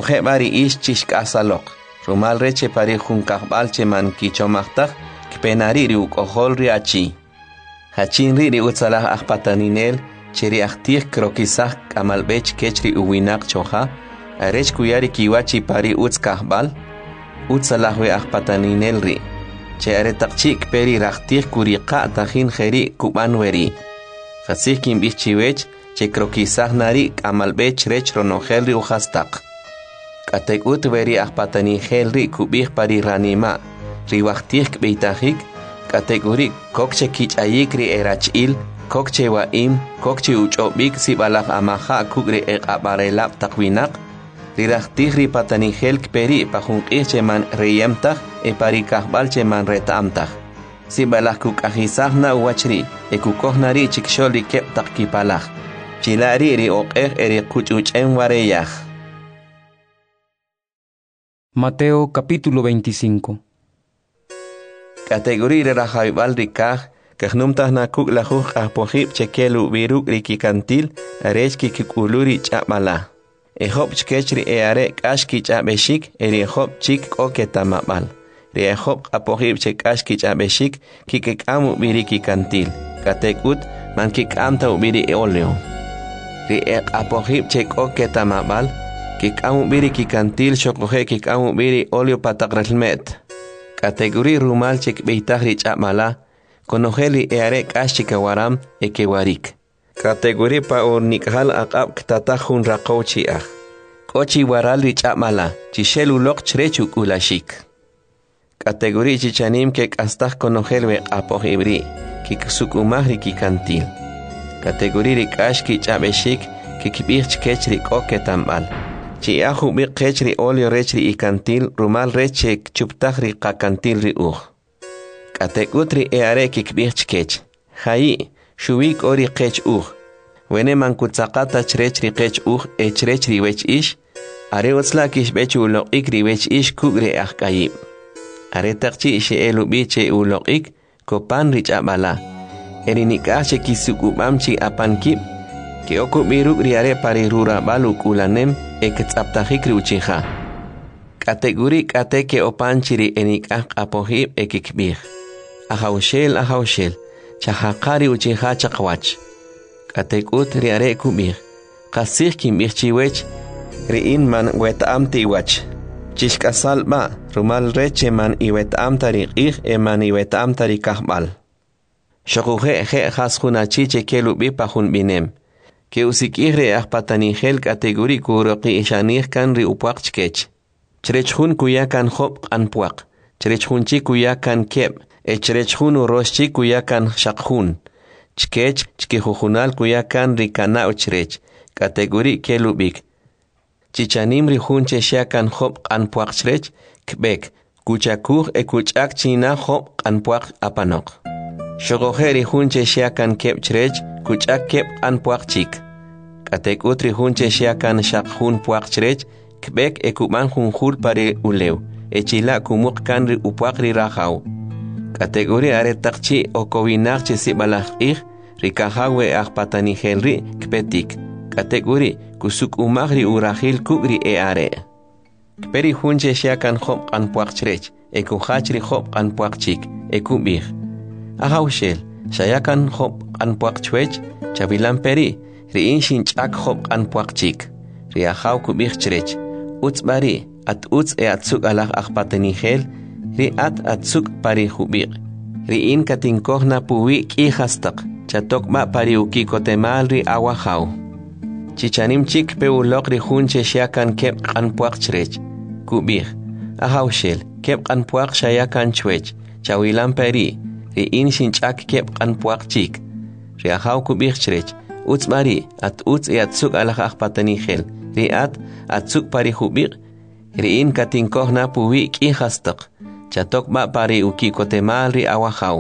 Xoje bari ish chishk'asalok. Rumal reche pari junkajbal che man kichomajtaj kpenari ri uk'ojol ri achi. Hachin ri utzalah ajpataninel cheri ajtij krokisaj k'amalbech kech ri uwinaq choja. Arech kuyari kiwachi pari utzkajbal. Utzalah we ajpataninel ri. Che aretaqchik peri rajtij kuriqa tajin jeri kuban weri. Jasij kinbijchiwech che krokisaj nari k'amalbech rech ronojel ri ujastaq. Katekut veri ajpatanijel ri kubij pari ranima, ri waqtij kbeitajik, kategori kokche kichayik ri erachil, kokche waim, kokche uchobik si balaf amaja kugri eqabarelab taqwinak, ri rajtij ri patanijel kperi pajunqij cheman reyemtaj e pari kahbal cheman retamtaj. Si balaj kukajisaj na uwachri, e kukohnari chikshol ri kep taqkipalaj, chilari ri oqej eri kuchuchen wareyaj. Mateo capítulo 25. Categoría rajaibal rikaj, kahnumtah nakuk lajuj ahpojib chekelu viruk rikikantil, arechki kikuluri chapala. Ehop chkechri eare kashki chapeshik, erihop chik oketamabal. Rehop apojib chekashki chapeshik, kikekamu virikikantil. Katekut man kikamta ubiri oleo. Riek apojib chek oketamabal, kikamu biri kikantil xokoje kikamu biri olio patakrelmet. Kategori rumal chek beitajri chapmala, konojeli eare kashikawaram ekewarik. Kategori pa ornikhal aqab ktatajun raqochi ah. Kochi warali chapmala, chishelu lok chrechuk ulashik. Kategori chichanim kek astaj konojelwe apojibri, kiksukumahri kikantil. Kategori rikashki chapeshik, kikibich kechri oketambal. Chi aju bi qechri olio rechri ikantil rumal reche chuptajri qakantil ri uj. Katekutri eare kikbich kech. Hayi, shuwik ori qech uj. Wene mankutzaqata chrechri qech uj e chrechri wech ish. Are utzlakish bechu uloqik ri wech ish kugri ahkayib. Are taqchi ishe elu biche uloqik kopan rich abala. Erinikache kisukubamchi apankib. Que okubiruk riare pari rura baluk ulanem eketsaptajik riuchija. Kategori kateke opanchiri enikak apohib ekikbir. Ahaushel, chahakari uchija chakwach. Katekut riare kubir. Kasih kimbir chiwech, riin man wetam tiwach. Chishkasalba, rumal reche man iwetam tarikih eman iwetam tarikahbal. Shokuje je hasjunachi chekelubi pajun binem. Que usikire ajpatanijel kategori kuroqi ishanij kan ri upuaq chkech. Chrechjun kuya kan hop anpuaq. Chrechjunchi kuya kan keb. Chrechjun uroshchi kuya kan shaqjun. Chkech chkijujunal kuya kan ri kana uchrech. Kategori kelubik. Chichanim ri junche shia kan hop anpuaq chrech. Kbek. Kuchakuj kuchak china hop anpuaq apanok. Shogojeri junche shia kan keb chrech. Kuchak kep anpuaq chik. Katekutri junche shiakan shaqjun puaq chrech, kbek ekuman junjul pare uleu, echila kumuk kanri upuaqri rajau. Kategori aretaqchi okowinaqchi sibalaj'ij, rikajawe ajpatanijelri kpetik. Kategori kusuk umagri urajil kugri eare. Kperi junche shiakan hop anpuaq chrech, ekujachri hop anpuaq chik, ekubij. Ahaushel, shayakan hop anpuaq chwech, chavilan peri, riin shinchak hop anpuaq chik. Riajaw kubij chrech. Utzbari, at utz atzuk alaj ajpatanijel, ri atzuk pari jubik. Riin katinkojna puwi kihastak, chatok ma pari ukikotemal ri awajaw. Chichanim chik pe ulok ri junche shiakan kep anpuaq chrech. Kubij. Ahaushel, kep anpuaq shayakan chwech, chavilan peri, riin shinchak kep anpuaq chik. Riajaw kubij chrech. Utzbari, at utz atzuk alaj ajpatanijel, ri atzuk pari jubik, riin katinkojna puwi kihastak, chatok ma pari ukikotemal ri awajaw.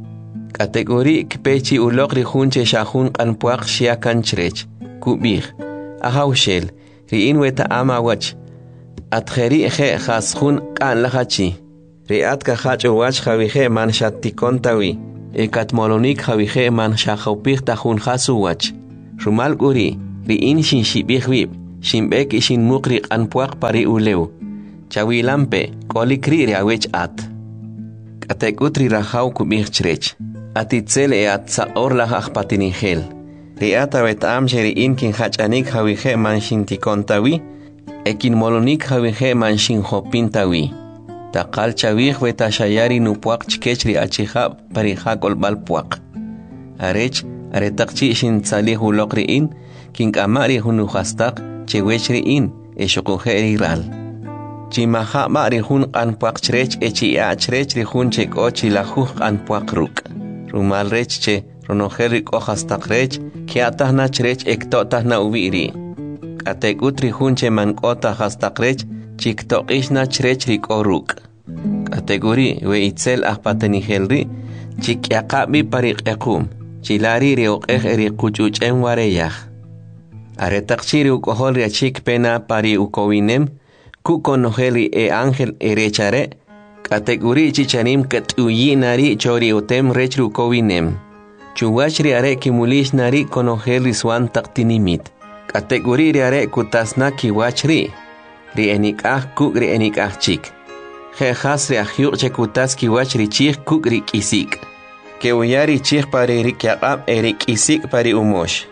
Kategori kpechi ulok ri junche shahun anpuaq shiakan chrech. Kubij. Ahaushel, riin weta amawach. Atjeri je jasjun kan lahachi. Riat kahach uwach javije man shatikontawi. Ekatmolonik javije man shahopig tajun jasuwach. Rumal guri, riin shinshibijwib. Shimbek ishin mukri anpuak pari uleu. Chawilampe kolikri riawech at. Katekutri rahau kubich chrech. Atitzel at saorla akpatinigel. Riata vetam sheri inkin hachanik hawihe manshin tikontawi. Ekin molonik hawihe manshin hopintawi. Takal chawih vetashayari nupuak chikechri achihab parihakol balpuak. Arech aretakchi shin tzalihu lokriin. King amari hunuhastak chewechriin eshokuheri ral. Chimaha mari hun anpuak chrech echi achrech rihun chek ochi lahuh anpuak ruk. Rumal rech che ronoherik ohastak rech kiatahna chrech ektotahna ubiri. Katekutri hunche mankota hastak rech chiktokishna chrech rik oruk. Kategori we itzel ahpatenihelri chikyakabi parik ekum. Chilari riok eri kuchuchen wareyah. Aretakchiri ukoholri achik pena pari ukowinem. Kukonoheli ángel erechare. Kategori chichanim katuyinari chori utem rechru ukowinem. Chuwachri are kimulish nari konoheli swan taktinimit. Kategori are kutasna kiwachri. Rienikah kuk rienikah chik. Jejas reahyuk chekutas kiwachri chik kuk rikisik. Keuyari chik pari rikyakab erikisik pari umosh.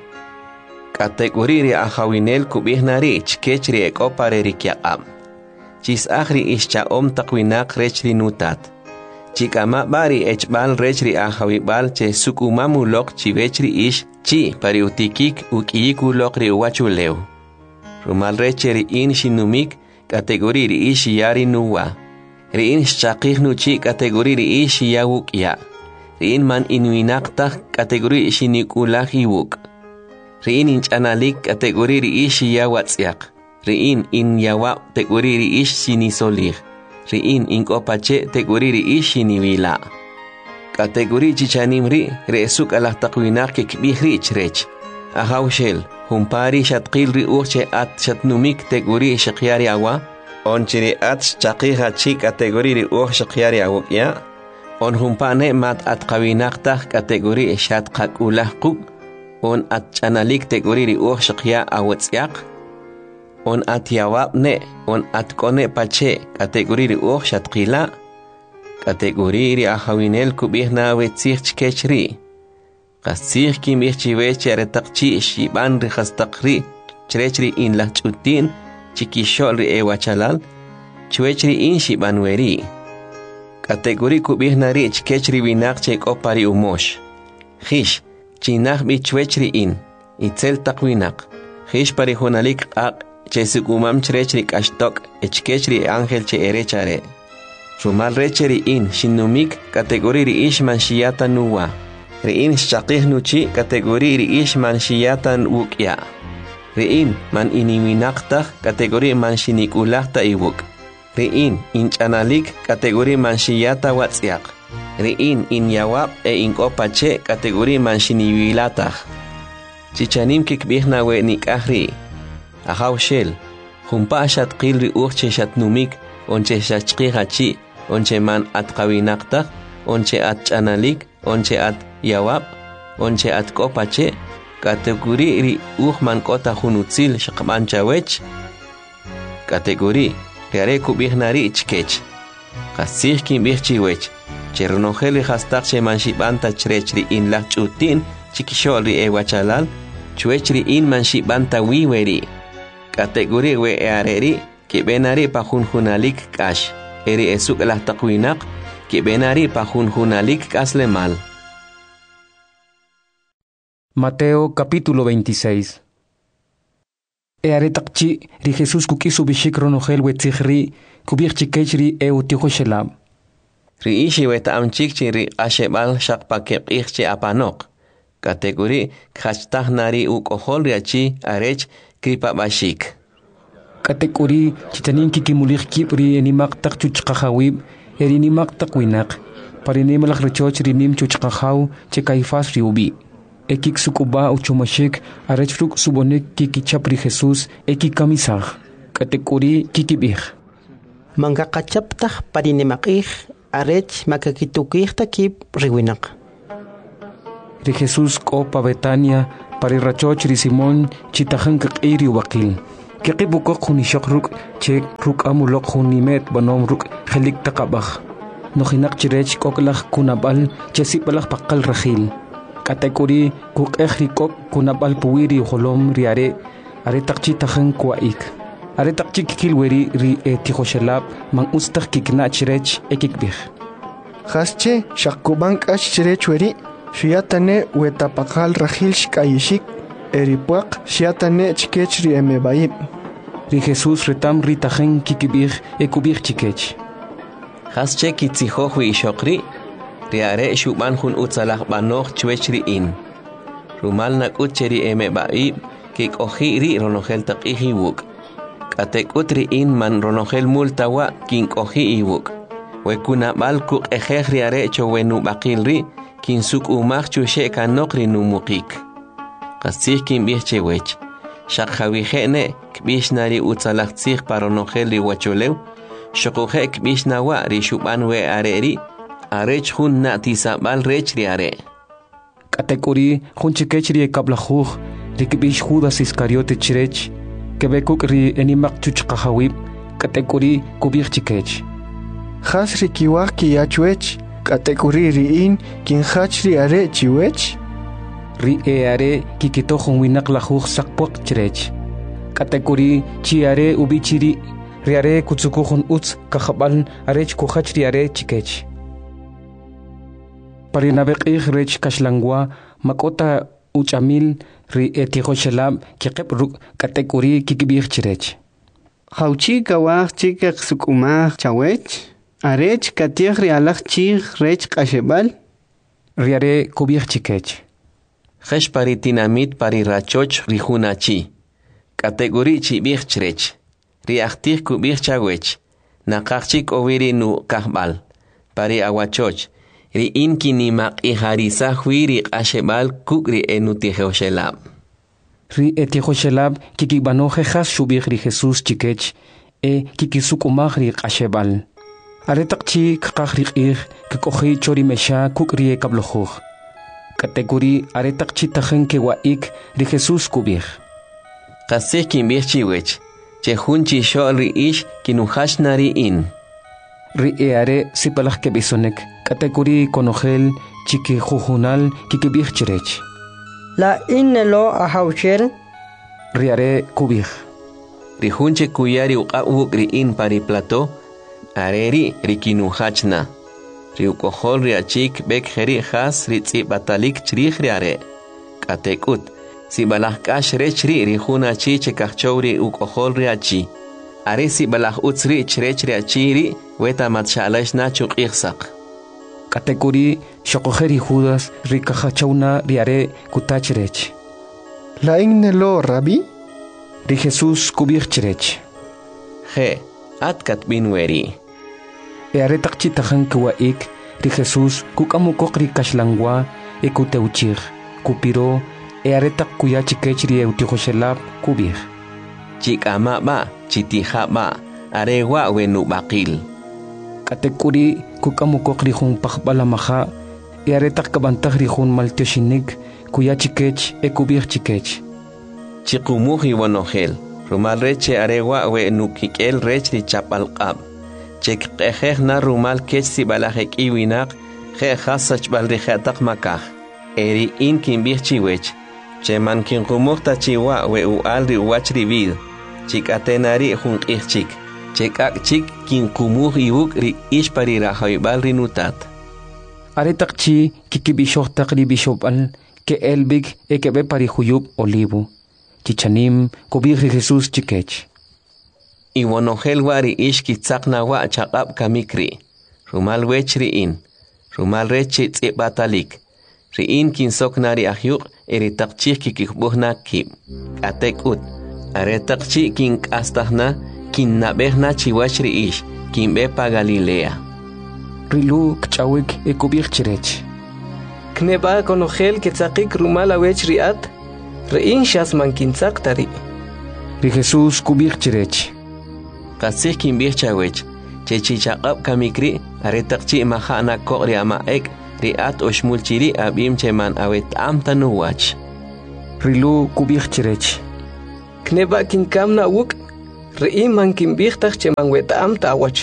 Kategori ahawinel kubihnari chkechri eko pari rikyakab. Chis ahri ischa takwinak rechri nutat. Chikama bari echbal rechri ahawibal che sukumamulok chivechri ish chi pari utikik ukiyikulok ri uwachuleu. Rumal rechri in shinumik kategori ish yari nuwa. Rin shakih nuchi kategori ish yawuk ya. Rin man inuinakta kategori shinikulak iwuk. Rin inchanalik kategori ish yawatsyak. Rin in yawa teguriri ish sinisolir. Rin in kopache teguriri ish siniwila. Kategori chichanimri resuk alah takwinak kikbihri chrech. Ahawshel humpari shatkilri urche at shatnumik teguri shakyari awa. Onchiri at chakiha chi kategori ur shakyari awukya. On humpane mat at kawinakta kategori shatkakulah kuk. On at chanalik teguri ur shakya awatsyak. On at yawab ne, on at kone pache, kategori uch shatkila. Kategori ahawinel kubihna wetzich chkechri. Kasich kim ichchiwechi aretakchi shiban rihastakri, chrechri in la chutin, chikishol ri ewachalal, chwechri in shiban weri. Kategori kubihna ri chkechri winak chek opari umosh. Hish, chinach bi chwechri in, itzel takwinak. Hish pari hunalik ak. Chesukumam chrechri ashtok echkechri ángel che erechare. Rumal recheri in shinumik kategori ish manshiyata nuwa. Rein shakih nuchi kategori ish manshiyata wukya. Rein man iniminakta kategori manshinikulakta iwuk. Rein inchanalik kategori manshiyata watsyak. Rein in yawab inkopache kategori manshiniwilatah. Chichanim kikbihna we nikahri. Ahawshel, humpa shatkilri urche shatnumik, onche shachkihachi, onche man at kawinaktak, onche at chanalik, onche at yawab, onche at kopache, kategori ri man kota hunutzil shakmanchawech. Kategori, riare kubihnari chkech. Kasich kim bichchiwech, chernoheli hastak che manshibanta chrechri in la chutin, chikisholi ewachalal, chwechri in manshibanta wiweri. Kategori we eareri que benari pa junjunalik kash. Eri esuk las takwinak que benari pa junjunalik kaslemal. Mateo capítulo 26. Earetakchi ri Jesús kukisu bishikronogel wetzihri kubirchikechri eutihoshelab. Ri ishi wetamchikchi ri ashebal shakpakekirchi apanok. Kategori khastahnari ukohol riachi arech kripa bashik. Kategori chitanin kikimulik kipri enimaktak chuchkahawib erinimaktak winak. Parinimalak rechoch rinim chuchkahaw chekaifas riubi. Ekik sukuba uchumashik arechfruk subonek kikichapri Jesus ekikamisah. Kategori kikibih. Mangakachaptah parinimakih arech makakitukih takip riwinak. Ri Jesus kopa Betania Pari rachoch ri Simón chitajan iri wakil. Kikibukok hunishok ruk che ruk amulok hunimet banom ruk helik takabach. Nohinak chirech koklach kunabal che sipalach pakal rahil. Katekuri kuk echrikok kunabal puwiri holom riare are takchi tachen kwaik. Are takchi kikilweri ri tihoshelab mang ustak kikna chirech ekikbih. Hasche shakubank chirech weri shiatane wetapakal rahil shkayishik eripuak shiatane chikechri emebaib. Ri Jesus retam ritajen kikibih ekubih chikech. Hasche kitzihohui ishokri riare shuban hun utsalach banoch chwechri in. Rumal nak utcheri emebaib kik ohiri ronogel takihi wuk. Katek utri in man ronogel multawa kink ohi iwuk. Wekuna bal kuk ejehri are chowenu bakilri kin suk umach chushe kanokri numukik. Kasih kin bih chewech. Shak hawihene kbishnari utsalach tzich paronogel ri wacholew. Shokuhe kbishnawa ri shuban we areri. Arech hun na tisabal rech ri are. Katekuri hun chikech ri kablajuj ri kbish Judas Iscariote chirech. Kebekuk ri enimak chuchkahawib. Katekuri kubih chikech. Has rikiwak ki yachwech, katekuri riin kin hachri are chiwech. Ri are kikito winak lajuj sakpok chirech. Katekuri chi are ubichiri. Ri are kutsukuhun uts kahabal arech kuhachri are chikech. Parinabek rech kashlangwa makota uchamil ri etihoshelab kikep ruk katekuri kikibih chirech. Hauchi kawach chikek sukumach chawech. Arech katiach rialach chich rech kashebal. Riare kubih chikech. Hesh pari tinamit pari rachoch rihunachi. Kategori chibih chirech. Riachtich kubih chawech. Nakachik oviri nu kahbal. Pari awachoch. Ri inki ni mak iharisa huiri ashebal kukri enutihoshelab. Ri etihoshelab kikibanoje has shubih ri Jesus chikech. Kikisukumach ri ashebal. Aretakchi kakahrik kakohi chori mesha kukrie kablojuj. Kategori aretakchi tajen kewaik ri Jesus kubih. Kasih kimbih chiwech. Chehunchi shol ri ish kinuhashnari in. Ri are sipalach kebisonek. Kategori konogel chiki jujunal kikibih chirech. La innelo ahaucher. Ri are kubih. Ri hunche kuyari uqawuk ri in pari plato. Areri rikinuhachna. Riukohol riachik bek heri has ritzi batalik chrih riare. Katekut. Si balach kash rechri rihuna chi chekachowri ukohol riachi. Are si balach utsri chrech riachiri weta matshalaishna chuk ihsak. Katekuri shokoheri Judas rikahachawna riare kutachrech. La innelo rabi? Ri Jesus kubih chirech. He. Atkat binweri. Aretakchi tajan kuwaik ri Jesus kukamukok ri kashlangwa ekuteuchir kupiro aretak kuya chikechri eutihoshelab kubih. Chikama ba chitihaba arewa wenu bakil. Katekuri kukamukok ri hun pakbalamaha aretak kabantag ri hun maltioshinik kuya chikech ekubih chikech. Chikumuhi wanogel. Rumal reche arewa we nukikel rech ri chapalqab. Chek qeheh na rumal kech si balajek iwinak je hasach balrijatak makaj. Eri in kimbih chiwech. Che man kin kumukta chiwa we ualri uachri vid. Chik atenari jun chik. Chek ak chik kin kumuh iwuk ri ishpari rahoybal rinutat. Aretak chi kikibishohtak ri bishopal ke elbig ekebe pari huyub olivo. Chichanim kubih ri Jesus chikech. Iwanogel wari ish kitzakna wa chaqab kamikri. Rumal wechri in. Rumal rechi tzibbatalik. Ri in kin soknari ahyuk eritakchi kikikbuhna kib. Atek ut. Aretakchi kin kastahna kin nabehna chiwach ri ish. Kin bepa Galilea. Rilu kchawik ekubih chirech. Kneba konogel kitzakik rumal awech riat. Rein shas mankintzak tari. Ri Jesus kubih chirech. Kasih kimbih chawech. Chechi chaqab kamikri aretakchi mahana kokri amaek riat oshmulchiri abim cheman awet am tanuwach. Rilu kubih chirech. kneba kinkamna wuk re'im man kinbijtaj cheman weta'am ta'wach.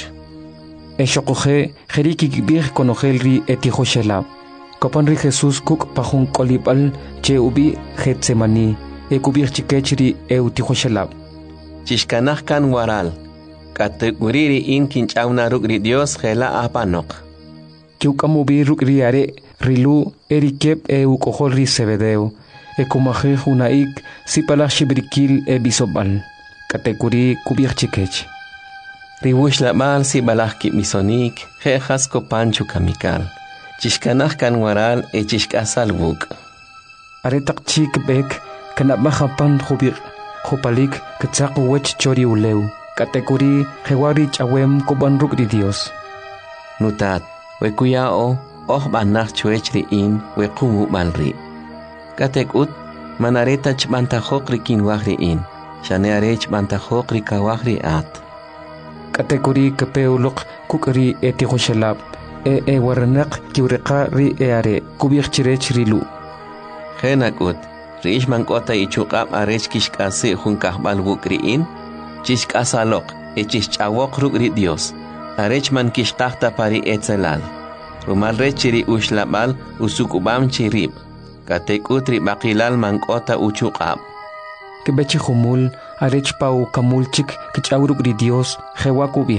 Exocoje jeriki kibij konogel ri etijoshelab. Kopan ri Jesús kuk pajun kolibal che ubi Getsemani ekubij chikechri eutijoshelab. Chishkanaj kan waral. Kateguriri in kinchawna rukri Dios gela apanok. Kiukamubi rukri are rilu erikep eukojol ri Zebedeo. Ekumaje junaik sipalaj shibrikil ebisobal. Kateguri kubij chikech. Ribush labal sibalaj kimisonik jejas kopanchu kamikal. Chishkanaj kan waral chishkasal buk. Aretak chik bek kanabmajapan jubir jupalik ketzaku wech chori uleu. Kategori jewari chawem koban rukri Dios. Nutat, wekuyao banach chuechri in wekumu balri. Katekut manareta chbantajokri kinwahri in. Shanearech bantajokri kawahri at. Kategori kepeulok kukri etijoshelab. Waranak kiureka ri eare kubich chirech rilu. Genakut, riishman kota ichukab arech kishkase junkahbal wukri in. Chishkasalok, chishchawok rukri Dios. Arechman kishtahta pari etzelal. Rumal rechiri ushlabal usukubam chirib. Katekutri bakilal mankota uchukab. Kebechi humul arech pau kamulchik kichawrukri Dios jewakubij.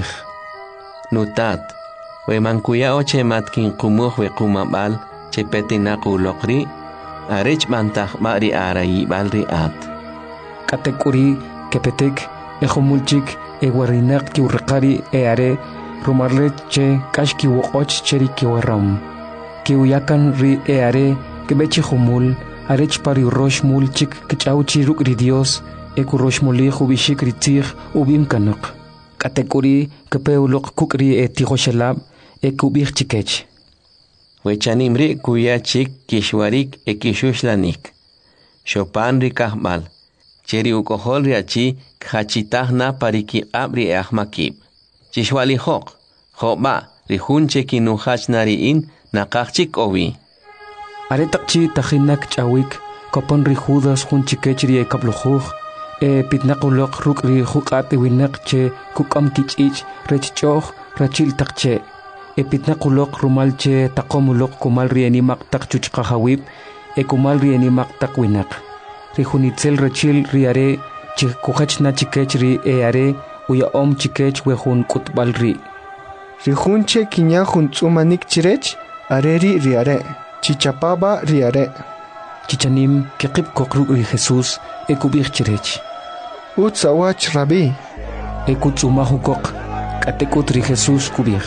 Nutat. We mankuya oche matkin kumuh we kumabal che petinaku lokri. Arech mantah mari arayi balri at. Katekuri kepetek ejomulchik ewarinak kiurrekari eare rumarle che kashki wokoch cheri kiwaram. Kiuyakan ri eare kebechi humul arech pari rosh mulchik kichauchi rukri Dios ekurosh muli hubishik ritzig ubim kanok. Katekuri kepeulok kukri etijoshelab ekubich chikech. Wechanimri kuya chik kishwarik ekishuslanik. Chopan rikahbal. Cheri ukohol riachi khachitahna pariki abri ahmakib. Chishwali hok. Hoba rihunche kinuhachnari in nakachik owi. Aretakchi tajinak chawik kopon rijudas hunchikechri ekablujuj. Pitnakulok rukri hukate winak che kukam kichich rechchoh rachil takche. Pitnakulok rumalche takomulok kumal rienimak takchuchkahawib kumal rienimak takwinak. Rihunitzel rachil riare chikukachna chikechri eare uya chikech wehun kutbalri. Rihunche kinya juntzumanik chirech areri riare. Chichapaba riare. Chichanim kekib kokruk Jesús ekubich chirech. Utsawach rabi. Ekutzumahukok katekutri Jesús kubich.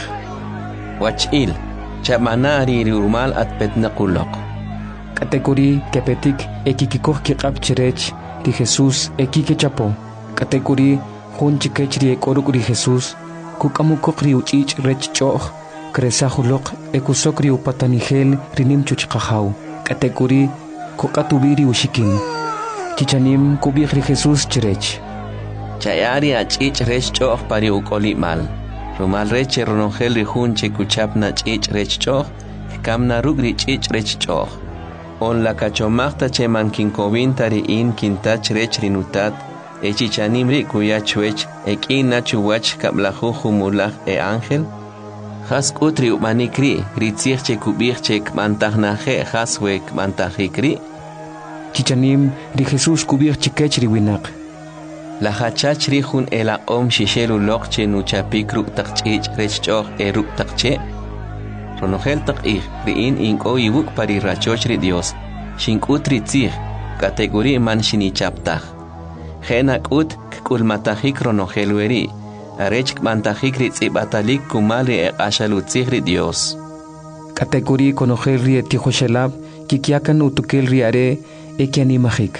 Wachil chamanari rumal at petnakulok. Katekuri kepetik ekikikok kikab chirech di Jesús ekikechapo. Katekuri hun chikechri ekorukri Jesús kukamukokri uchich rechchoh kresahulok ekusokri upatanigel rinim chuchkahau. Katekuri kukatubiri ushikin. Chichanim kubikri Jesús chirech. Chayari achich rechchoh pari ukolimal. Rumal reche ronongel rihunche kuchapna chich rechchoh kamna rugri chich rechchoh. On la cachomachta cheman kinkovintari in kintach rech rinutat chichanimri kuya chuech ekina chuwach kablahu humulach ángel. Has kutri umanikri ritzirche kubirche kmantahnaje haswe kmantahikri. Chichanim ri Jesús kubirche kechri winak. La hachach rihun ela shishelu lokche nuchapikru takchich rechchoh eruk takche. Ronogel tak'ij ri'in inko yibuk pari rachochri Dios. Shinkutri tzij, kategori man shinichaptaj. Genakut kkulmatajik ronogel weri. Arech kmantajik ritz'ibatalik kumali eqashalu tzijri Dios. Kategori konogel ri etijoshelab kikiakan utukel riare ekianimajik.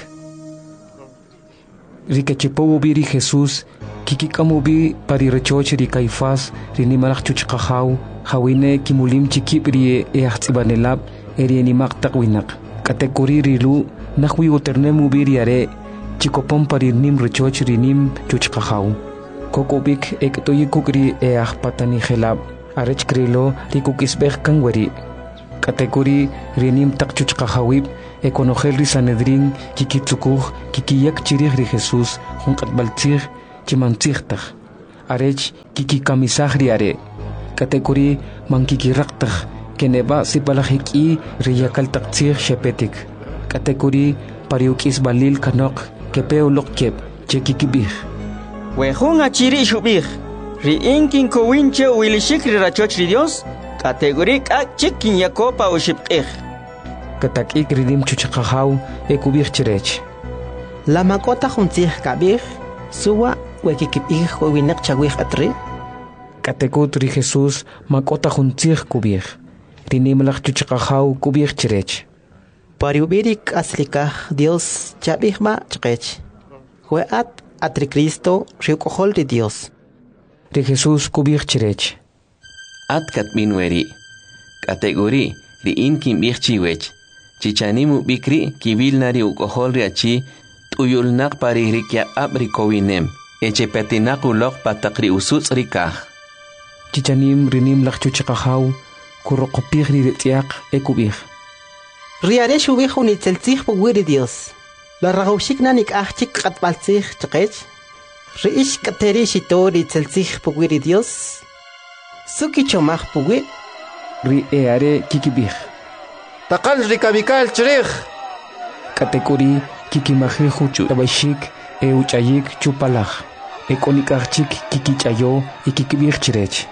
Rikechepowo biri Jesús kikikamubi pari rachochri Caifás rinimalach chuchqajaw hawine kimulim chikipri eachtsibanelab erienimak takwinak. Kategori rilu nahwi uternemu biriare chikopon pari nim rachochri nim chuchqajaw. Kokobik ektoyikukri eachpatanigelab arech krilo rikukisbej kanweri. Kategori rinim tak chuchqajawib econogel ri Sanedrín kikitzukuj kikiyak chirij ri Jesús junqatbaltzij chimantzijtaj arech kikikamisaj ri are katekuri mankikiraqtaj keneba sipalajiki ri yakaltaqtzij shepetik katekuri pariukis balil kanok kepeo lokkep chekikibij wejun achiri shubij ri inkin kowinche wilishik ri rachoch ri Dios kategori k'ak chikin yakopa ushibqij katak'ik ridim chuchaqajaw ekubij chirech lamakota juntzij kabij suwa wekikibij wewinaq chawij atri katekut ri Jesús mak'ota juntzij kubij rinimlaj chuchaqajaw kubij chirech pariubirik aslikaj Dios chabijma chqech hueat atri Cristo riukojol ri Dios ri Jesús kubij chirech Atkat minweri kategori ri inkin bij chiwech chichanimu bikri kibilnari ukohol ri achi tuyulnaq pari rikya abri kowinem echepetinaq uloq pataqri usutz rikaj chichanim rinimlaj chuchaqajaw kuroqopij ri retiaq ekubij riare shubij unitzeltzij puwi ri Dios la ragawshik nanik ajchik qatbaltzij chqech riish kateri shito ritzeltzij puwi ri Dios suki chomaj puwi ri eare kikibij taqal rikabikal chirij katekuri kikimajij tabayshik uchayik chupalaj ekonikajchik kikichayo ikikibij chirech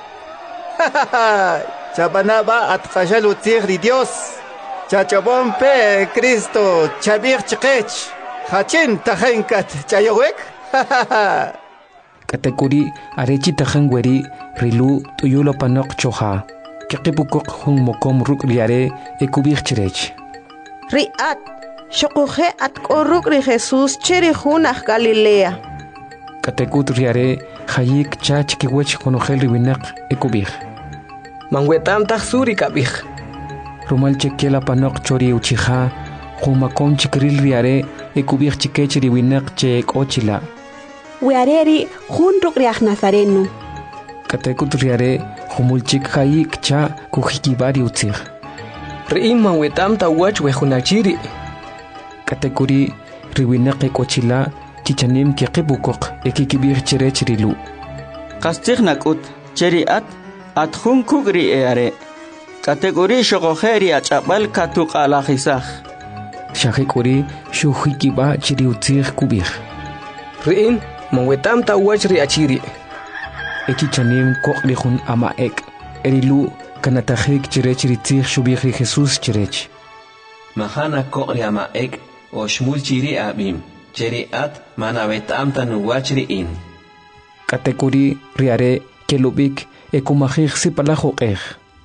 chabanaba atqashal utzij ri Dios chachabon pe Cristo chabij chqech hachin tajenkat chayowek katekuri arechi tajan weri rilu tuyulo panok choja kekipukok hun mokom ruk riare ekubij chirech riat shokuje at koruk ri Jesús chiri junaj Galilea katekut riare hayik chach kiwech konojel riwinaq ekubij manwetam taj suri kabij rumal chekela panok chori uchija jumakom chikril riare ekubij chikech riwinaq che ekochila weareri junruk riaj Nazareno katekut riare humulchik hayik cha kujikibari utzij ri'in manwetam tawach wejunachiri katekuri riwinaq ekochila chichanim keqibukoq ekikibij chirech rilu qastij nak'ut cheriat atjun kugri eare kategori shoqojeri ach'ab'al katuq'alajisaj shajekuri shujikiba chiri utzij kubij ri'in manwetam tawach ri'achiri echichanim koqri jun amaek erilu kanatajik chirech ritzij shubij ri Jesús chirech Mahana koqri amaek oshmul chiri abim cheriat manavetam tanuwach ri'in katekuri riare kelubik ekumajij sipalajoqej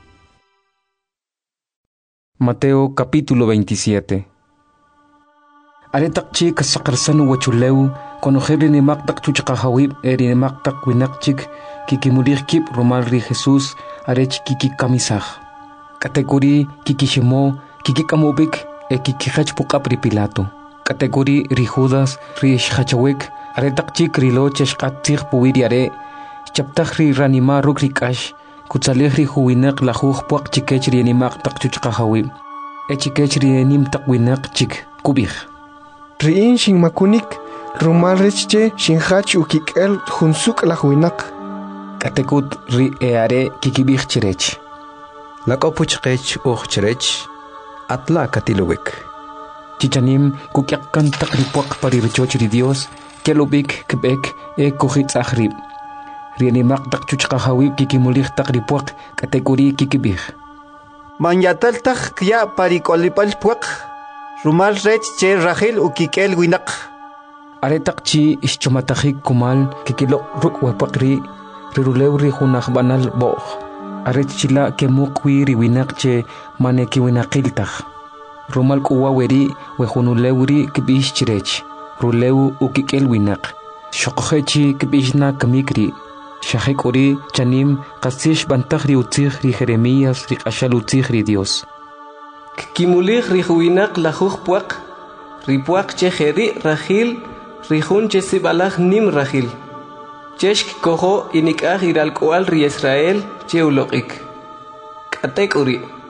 Mateo capítulo 27 Aretaqchi kasaqarsanu wachuleu konojeri nimaqtaq chuchaqajawib erinimaqtaq winaqchik kikimulij kib romal ri Jesús arech kikikamisaj katekuri kikishimo kikikamubik kikijach puqap ri Pilato katekuri ri Judas ri shachawik aretaqchik rilo cheshqatzij puwiri are chaptaj ri ranima ruk rikash kutsalij ri juwinaq lajuj puaq chikech ri animaqtaq chuchqajawib echikech ri animtaq winaq chik kubij riin shinmakunik rumal rechche shinjach ukik'el junsuk lajwinaq katekut ri eare kikibij chirech lak'opuchqech uj chirech atla katilowik chichanim kukyaqkan taq ri puaq pari richoch ri Dios kelubik kib'ek kujitz'aj rib ri animaqtaq chuchqajawib kikimulij taq ri puaq katekuri kikibij manyatal taj kya parik'olipal puaq rumal rech che rajil ukik'el winaq aretaqchi ixchomatajik kumal kikiloq ruk wapuaq ri rirulew ri junaj banal bo'j arechchila kemuqwi ri winaq che manekiwinaqiltaj rumal k'uwa weri wejunulew ri kib'ix chirech rulew ukik'el winaq xoqojechi kib'ixna kamikri xajek'uri chanim qasix b'antaj ri utzij ri Jeremías ri q'axal utzij ri Dios kimulij ri juwinaq lajuj puaq ri puaq che jeri rajil ri jun che sib'alaj nim rajil chesh kikojo inik'aj iralk'ual ri Israel che uloq'ik k'atek'uri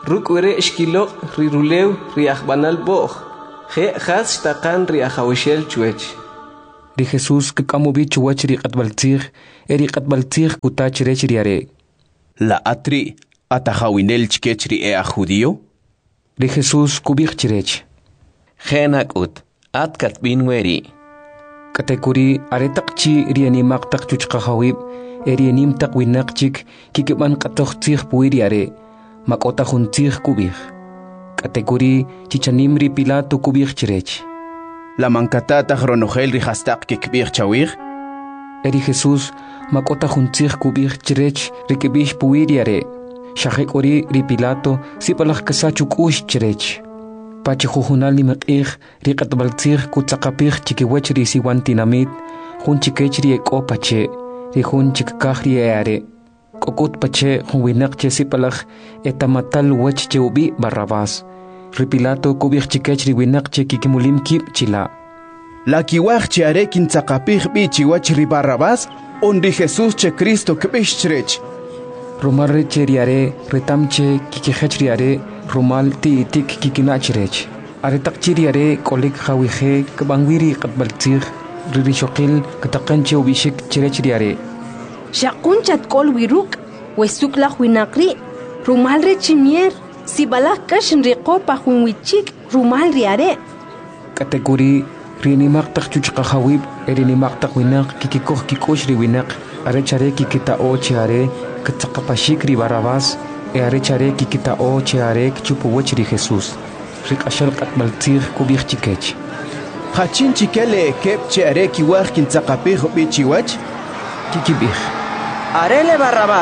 Rukwere Shkilok, Rirulew, Riachbanal Boj, Je Has Takan Riachawishel Chuech. Ri Jesús que kamubi chuwach ri qatbaltzig kutach rech riare. La atri atajawinel chkechri ea judío. Ri Jesús kubich chirech. Genakut, atkat binweri. Katekuri aretakchi rianimak tak chuchqahawib, erianim tak winakchik, kikiban katochtzig puiriare, makota juntzig kubich. Katekuri chichanim ri Pilato kubich chirech. La mancatata ronogel rijastak kikbir chawir. Eri Jesús makota juntzig kubich chirech rikibich puiriare. Shahek ori ri Pilato sipalach kasachuk ush chirech. Pachi jujunal ni mek'ij riqatbaltzig kutzaqapij chikiwech ri siwantinamit jun chikech ri eko pache ri jun chikkaj ri eare kokut pache jun winaq che sipalaj etamatal wech che ubi Barrabás ri Pilato kubij chikech ri winaq che kikimulim kib chila La kiwaj che are kintzaqapij bi chiwach ri Barrabás on ri Jesús che Cristo kbish chrech Romal che riare retamche kikijech riare Romal ti tik kikinachrech. Aretak chiriare kolik khawije kabangwiri qatbaltzig ririshokil kataqanche ubishik chirech riare. Shakunchat kol wiruk wesuk la huinakri Romal rechimier sibalak kashin riqopa hunwichik Romal riare. Kategori rinimak tak chuchqahawib erinimak tak winak kikikoh kikosh ri winak arechare kikita o chiare katsaqapashik ri Barrabás arechare kikita o chiare chupuwech ri Jesús riqashal qatbaltzig kubich chikech Hachin chikele kep chiare kiwaj kintzaqapij bi chiwach kikibich Arele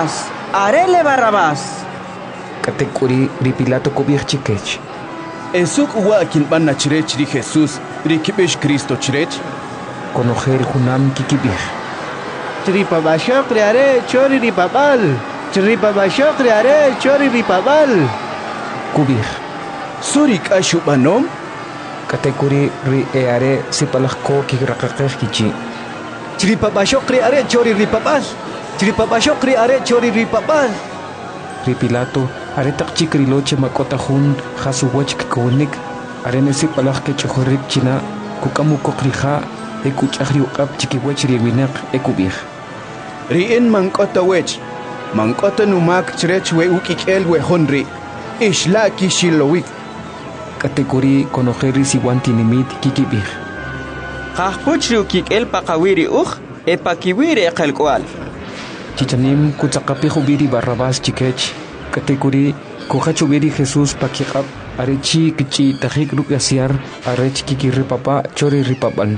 Barrabás Katekuri ri Pilato kubich chikech Esuk uwa kinban nachrech ri Jesús ri kibish Cristo chrech Konogel junam kikibich Tripabashok riare chori ripabal. Tripabashok riare chori ripabal. Kubich. Surik ashubanom. Katekuri ri eare sipalach ko kikrakakech kichi. Tripabashok riare chori ripabal. Tripabashok riare chori ripabal. Ri Pilato aretak chikri loche makota jun hasuwach kikonik arene sipalach ke chohorik china kukamu kokrija ekuchahri uqap chikiwech ri winaq ekubich. Rien mankota wech. Mankota numak chrech we ukikel we honri. Ishla kishilowik. Kategori konojeri siwantinimit kikibich. Qahpuchri ukikel paqawiri epakiwiri eqalkwal. Chichanim kutzaqapij ubiri Barrabás chikech. Kategori kuhachubiri Jesús pakiqap arechi kichi tajik rupiasiar arech kikiripapa chori ripapal.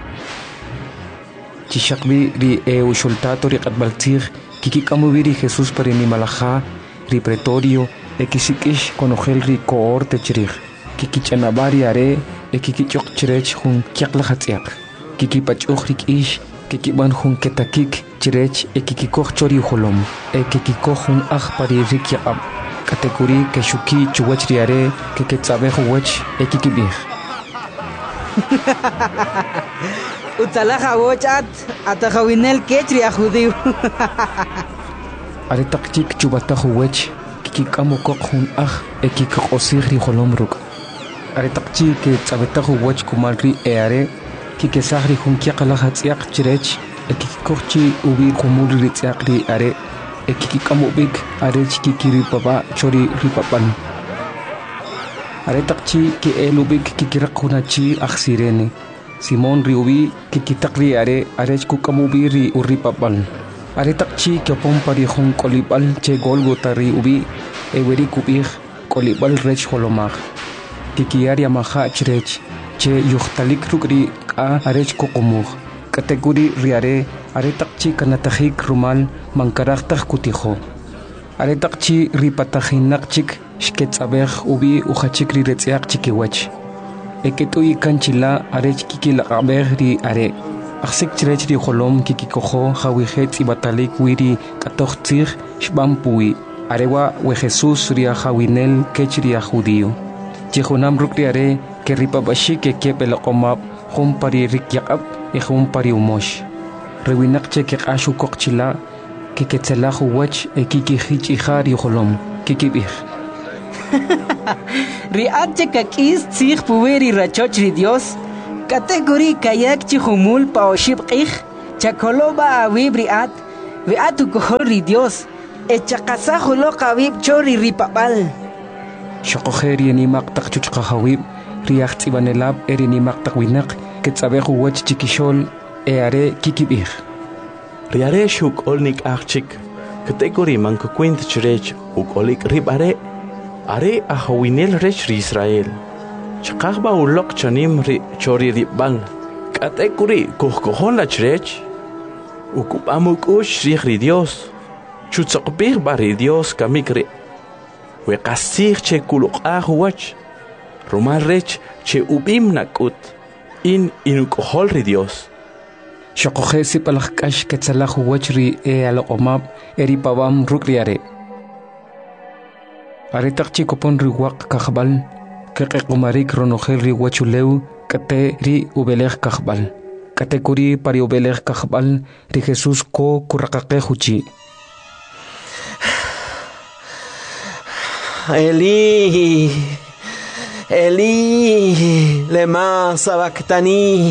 Chishakbi ri ushultato ri qatbaltzig kikikamubiri Jesús parini malaja ri pretorio ekisikish konogel ri cohorte chirij kikichanabari are ekikichok chirech jun kiaqlajatsiaq kikipach'uj ri k'ish kikiban jun ketakik chirech ekikikoh chori jolom ekikikoh jun aj pari ri kiaqab kategori keshuki chuwach ri are kiketzabej wech ekikibij Utalaja wochat atajawinel kechri a judío. Aretak chik chubatajo wech kikikamu kok jun aj ekikosig ri jolomruk. Aretak chik tzabetajo wech kumalri eare kikesagri jun kiaqalajatsiaq chirech ekikikochi ubi kumuri ri tsiaq ri are ekikikamubik arech kikiri papa chori ri papan. Aretak chik ki elubik kikirakunachi aksirene. Simon riubi kikitakri are arech kukamubi ri urripapal. Are takchi kyopon pari jun kolibal che Golgota riubi eweri kubij kolibal rech holomag. Kikiaria maha chrech che yuhtalik rukri ka arech kokomug. Kategori riare are takchi kanatajik rumal mankaraktaj kutijo. Are takchi ripatajinak shketzabej ubi uchachik ri retziak chikiwech. Eketui kanchila arech kikila aberri are. Aksik chirech ri jolom kikikojo jawijet ibatalik wiri katochtzig shbampui. Arewa we Jesús ria jawinel kech ria judío. Chihunam rukri are que ripabashi que kepelaqomab jun pari rikyaqab y jun pari umosh. Rewinak che que ashu kokchila que ketzelaju wech e kikijich ijari jolom kikibir. Riache kakis tzig puweri rachoch ri Dios. Kategori kayak chihumul paoshib qih. Chakoloba awib riat. Viatu kohol ri Dios. Echakasa hulo kawib chori ripapal. Shokojeri ni maktak chuchkahawib. Riacht ibanelab eri ni maktak winak. Ketsabehu wach chikishol eare kikibir. Riare shuk olnik achik. Kategori manko kwint chrech uk olik ribare. Are ahawinel rech ri Israel. Chakahba ulok chanim ri chori ribal. Kategori kohkohon la chrech. Ukupamuk ush ri Dios. Chutzokbir bari Dios kamikre. We kasir che kuluk ahuach. Romal rech che ubim nakut. Inukohol ri Dios. Shokojesi palakash ketsalahu wachri alomab eri pabam rukriare. Aretak chikopon ri wak kahbal. Kekumarik ronogel ri wachuleu kate ri ubelech kahbal. Kategori pari ubelech kahbal ri Jesus ko kurakake huchi. Eli, Eli, lema sabactani.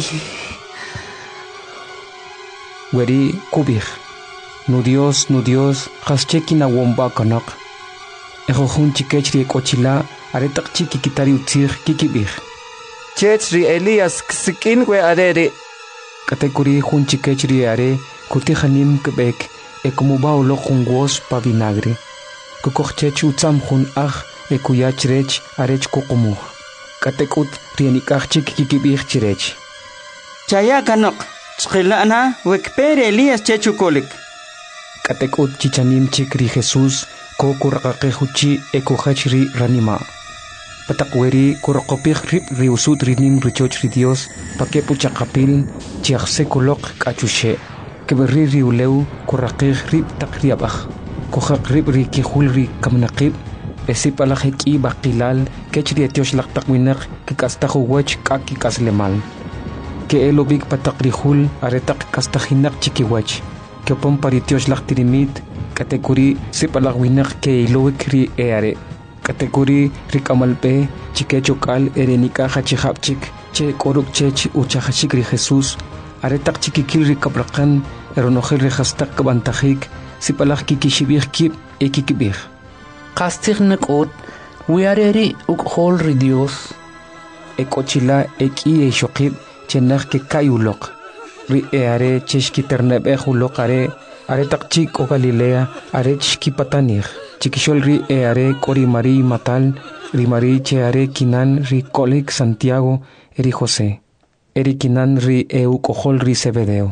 Weri kubir. Nu Dios, hascheki na womba kanak. Ejohun chikechri kochila, aretak chiki kitari utzir kikibir. Chechri Elias ksikin we arere. Kategori hun chikechri are, kutihanim kebek, ekumuba ulo jungos pa vinagre. Kukochech utzam hun ekuyach rech arech kokomuh. Katekut rienikach kikibir chirech. Chaya kanok. Tskilana wekpere Elias chechukolik. Katekut chichanim chikri Jesus ko kurakake ekojachri ranima. Patakweri kurakopich rip riusut rinim richoch ri Dios pakepu chakapil chiachse kolok kachushe. Keberi riuleu kurakich rip takriabach. Kojak rip rikihul ri kamnakib. Esipalajeki bakilal kechri etiosh laktakwinak kikastahu wach kaki kaslemal. Que elobik patakrihul aretak kastahinak chikiwach. Que pon paritiosh laktirimit. Kategori sipalagwinak ke ilowik ri eare. Kategori rikamalpe chikechokal erenika hachihapchik. Che koruk chech uchahachik ri Jesus. Aretak chikikil ri kabrakan eronogel ri hastak kabantajik. Sipalag kikishibir kip ekikibir. Kastignak ot wiareri ukhol ri Dios. Ekochila eki eshokib. Chenach ke kayulok. Ri eare cheshki ternebe hulok are takchik o Galilea are chki patanir. Chikishol ri eare kori Mari matal ri Mari cheare kinan ri kolik Santiago eri José. Eri kinan ri eu kohol ri Zebedeo.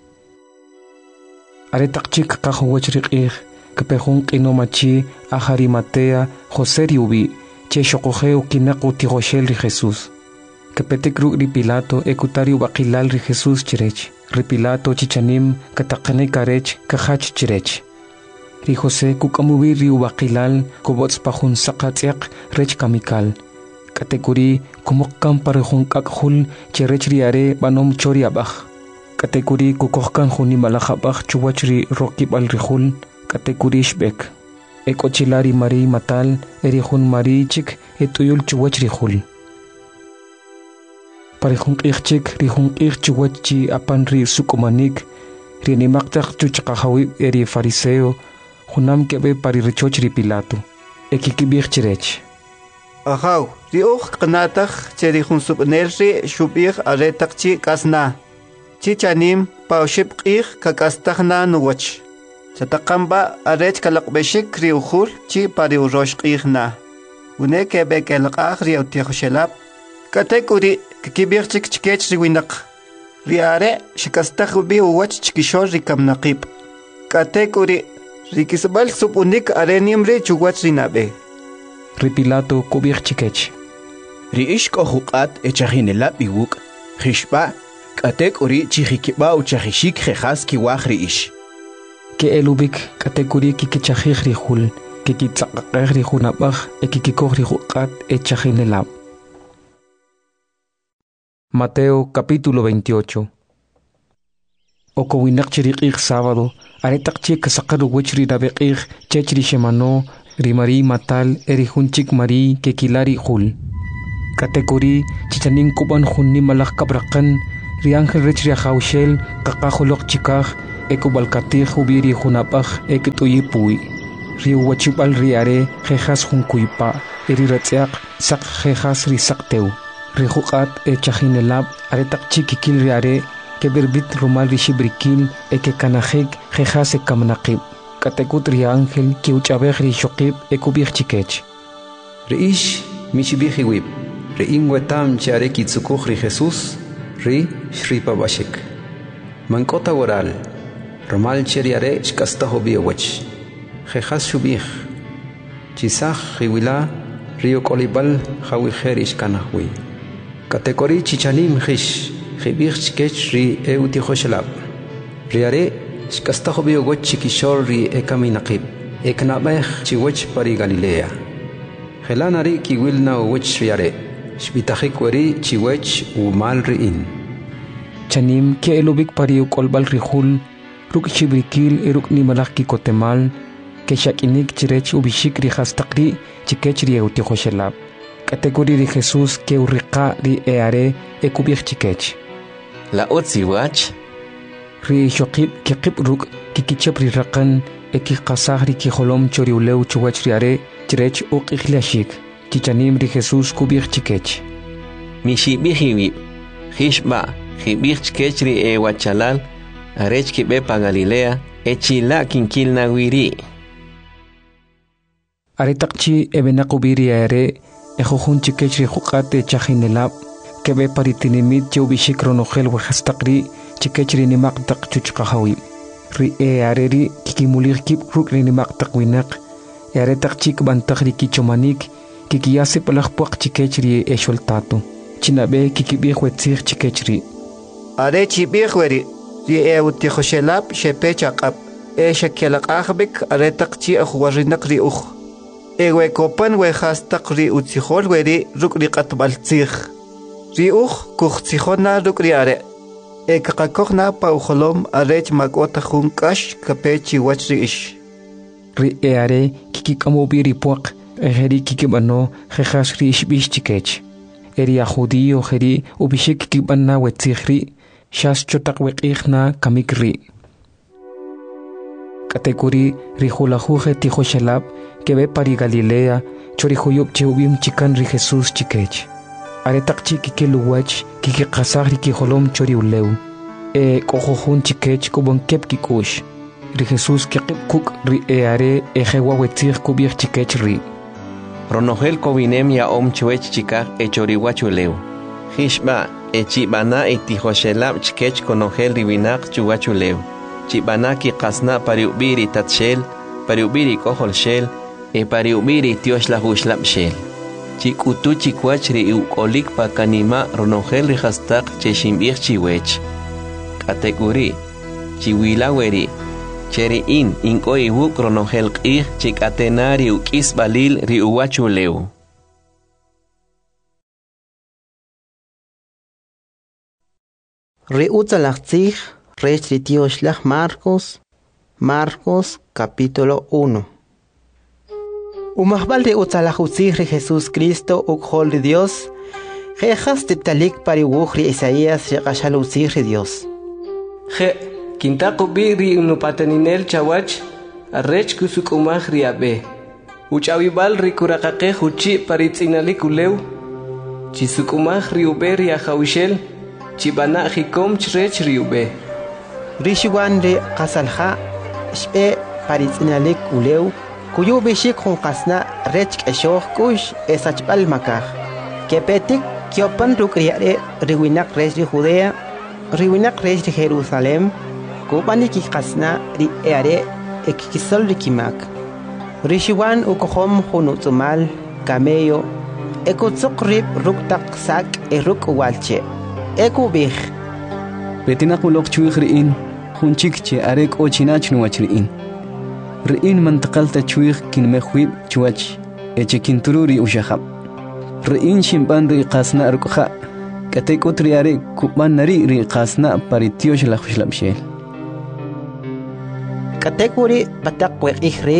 Are takchik kahuwach ri kepehun kinomachi ahari Matea José riubi che shokojeo kinaku tigoshel ri Jesus. Que petekru ri Pilato ekutario bakilal ri Jesus chirech. Ri Pilato chichanim katakane karech kahach chirech. Ri José kukamubi ri bakilal kobots pahun sakatiak rech kamikal. Kategori kumokkan parehun kakhul chirech riare banom choriabach. Kategori kukohkan huni malachabach chuwach ri rokibal rihul. Kategori shbek. Ekochilari Mari matal erihun Mari chik etuyul chuwach rihul. Parihung ichik rihung ichchuwachi apan ri sukumanik rinimaktak chuchakahawi eri fariseo hunam kebe paririchoch ri Pilato ekikibir chirech. Ahaw riuch qnatak cherihun subnerri shubir aretakchi kasna chichanim paushib qih kakastahna nuwach chatakamba arech kalaqbeshik riukhul chi pariurosh qihna une kebe kelqah riutihshelab kategori kibir chik chikech riwinak riare shikastahubi uwach chikishor rikamnaqib kategori rikisbal supunik arenimri chuwach rinabe. Ri Pilato kubir chikech. Ri ishko huqat echahinelab iwuk khishba kategori chihikiba uchahishik khas kiwach ri ish. Que elubik kategori kikichahih rihul kikitsaqaqeh rihunabach ekikikoh rihuqat echahinelab. Mateo capítulo 28. Okowinak chiriqig sábado, aretak chik sakaru wichri nabeqig chechri shemano ri Marí matal eri hunchik Marí que kilari hul. Kategori chichanin kuban hunni malak kabrakan ri ángel rech ri haushel kakahulok chikaj ekubalkatij hubiri hunapaj ekituyipuy. Ri wachibal ri are jejas hunkuypa eri ratziak sak jejas ri sakteu. Ri hukat chajinelab aretak chikikil ri are que berbit rumal ri shibrikil que kanajek jejas kamnaqib. Katekut ri ángel que uchabej ri shokib ekubij chikech. Riish michibihi wib. Ri inwetam chare kitsukuj ri Jesús. Ri shripa bashik. Mankota waral. Romal cheriare shkastaho biowech. Jejas shubij. Chisaj riwila rio kolibal jawijer ishkanahwi. Kategori chichanim jish. Jibij chikech ri eutijoshelab. Riare shkastaho biowech chikishor ri ekaminaqib. Eknabej chiwech pari Galilea. Jelanari kiwilna uwech riare. Shbitajik weri chiwech umal riin. Chanim ke elubik pariu kolbal rihul. Ruk chibrikil eruk ni malak ki kotemal. Que shakinik chirech ubishik ri hastakri chikech ri eutijoshelab. Kategori ri Jesús que urriqa ri eare ekubij chikech. La otziwach. Ri shokib ke qibruk kikichep ri raqan eki qasaj ri ki holom chori uleu chuwach ri are chirech uqijlashik. Chichanim ri Jesús kubij chikech. Mishibihiwib. Hishba jibij chikech ri ewachalal arech kibepa Galilea echila kinkilna wiri. Aretakchi ebenakubiri are ejojun chikech ri hukate chajinelab que be paritinimit chubishik ronogel wajastakri chikech ri nimaqtaq chuchqahawi. Ri areri kikimulir kip ruk ri nimaqtaq winak aretakchik bantaq ri kichomanik kikiyase palajpuaq chikech ri esholtatu. Chinabe kikibij wetzij chikech ri. Are chibij weri ri eutijoshelab shepechaqab shakelaqajbik aretakchi ajwarinak ri uj. Ewekopan wejastaq ri utzijol weri ruk ri qatbaltzij. Ri uj kujtzijona ruk ri are. Ekaqakojna pa ujolom arech makota junkash kapechi wach ri ish. Ri are kikikamobi ri puaq ejeri kikibano jejas ri ishbish chikech. Eri a judío jeri ubishik kikibana wetzijri shas chotak weqijna kamikri. Kategori ri julajuje tijoshelab que ve pari Galilea chorihuyub cheubim chikan ri Jesús chikech. Aretakchi kikiluwach kikikasaj ri kiholom chori uleu. Kojojun chikech kubon kep kikush. Ri Jesús kikip ri are ejewa wetzij kubij chikech ri. Ronogel kobinem ya chuech chikaj echoriwachuleu. Hishba echibana etijoshelab chikech konogel riwinak chuwachuleu. Chibana ki qasna pariubiri tatshel, pariubiri kohol shel, pariubiri tiosh la hushlab shel. Chikutu chikwach ri ukolik pa kanima ronogel ri hastak cheshimbich chiwech. Kategori chiwilaweri cheri inko iwuk ronogel qih chikatenari ukis balil ri uwachuleu. Ri utzalachtzij Rech ri tioxlaj Marcos capítulo 1. Umahbal ri utzalajutzij ri Jesús Cristo ukhol ri Dios, jejas titalik pariwuj ri Isaías ri qashalutzij ri Dios. Je, kintaqubi ri unupateninel chawach, arrech kusukumaj ri abe. Uchawibal ri kuraqaqej uchi paritzinalik uleu, chisukumaj ri ube ri ajawishel, chibana jikom chrech ri ube. Rishiwan ri qasalja shpe paritzinalik uleu kuyu bishik qasna rech k'eshoj kush esachb'al makaj kepetik kyopan rukriare riwinak rech ri Judea riwinak rech ri Jerusalem kubani kikasna ri eare ekikisol ri kimak Rishiwan ukojom junutzumal camello ekutzuk rib ruktak sak eruk walche ekubij Betina kulok chuig riin, hunchik che arek o chinach nuwach riin. Riin mantakalta chuig kin mehwib chuwach, eche kintururi ushahab. Riin shimpan ri qasna arukha, katek utri arek kuban nari ri qasna paritiosh la khushlabshel. Katek uri batak weqih ri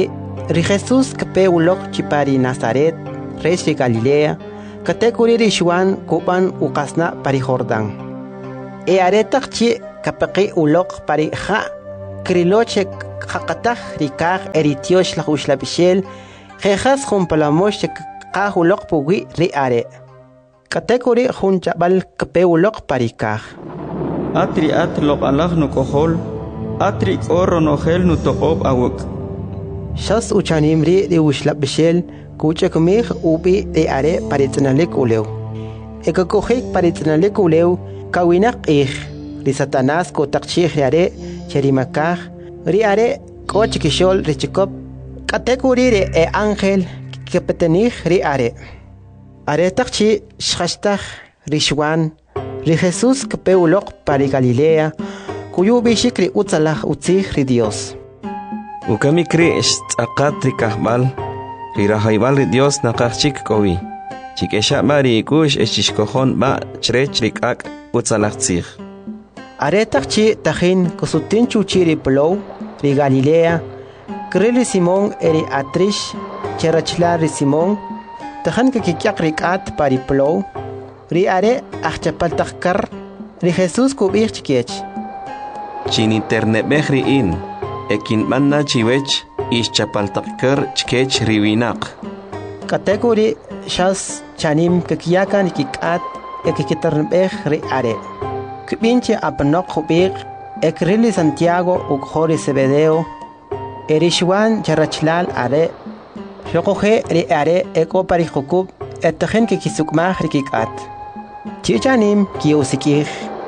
ri Jesús kape ulok chipari Nazaret, reis de Galilea, katekuri ri Juan kuban ukasna pari Jordán. E aretak chi kapeki ulok pari ja, kriloche kakatah rikah eritiosh la uslabishel, jejas jumpalamosh kah ulok pugi ri are. Katekuri jun chabal kape ulok pari kah. Atri atlok alah nu kohol, atri oro nohel nu tokob awak. Shas uchanimri ri uslabishel, kuche kumih ubi ri are paritnalik ulew. Eka kohik paritnalik ulew, kawinak ri Satanás ko takchih are cherimakah, ri are ko chikishol ri chikop, katekuri ri e ángel kepetenih ri are. Are takchi shkashtah ri Juan, ri Jesús kape ulok pari Galilea, kuyu bishik ri utzalah utzih ri Dios. Ukami kri akat ri kahbal, ri rahaybal ri Dios nakachik kowi. Chikesha mari kush eshishkohon ba chrech ri kak utzalah tzih. Are takchi tahin kusutin chuchi ri plow, ri Galilea, kri ri Simón eri atrish, cherachla ri Simón, tahan kikikyak ri kat pari plow, ri are achapal takkar, ri Jesús kubir chikech. Chin internet ri in, ekin manna chiwech ish chapal takkar chkech ri winak. Katekuri shas chanim kikiyakan kikat ekikitarnbeh ri are. Kibinche apanok kubir ekrili Santiago ukhori Zebedeo, eri Juan charachlal are, shokohe ri are eko pari jukub etahen kikisukmah ri kikat. Chichanim kiusikih.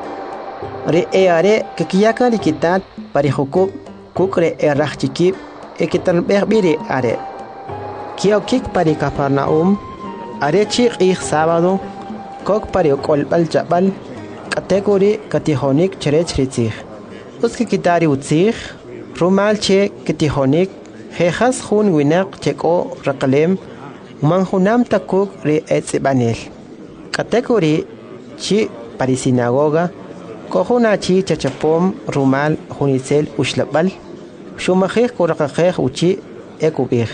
Ri are kikiyakan rikitat pari jukub kukre erachikib ekitarnbeh biri are. Kiokik pari Capernaum, are chik ich sábado, kok pari okolbal jabal, kategori katihonik cherech ritzich. Uski kitari utzich, rumal che katihonik, jejas hun winak cheko rakalem, manjunam takuk ri etzibanel. Kategori chi pari sinagoga, kohuna chi chachapom rumal hunitzel ushlabal, shumajich kurakajech uchi ekubich.